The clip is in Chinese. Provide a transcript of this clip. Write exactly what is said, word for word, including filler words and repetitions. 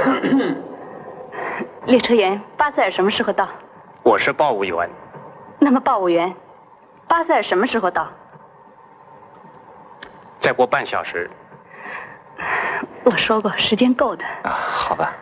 列车员巴塞尔什么时候到？ 我是报务员。 那么报务员，巴塞尔什么时候到？ 再过半小时。 我说过，时间够的。 啊，好吧。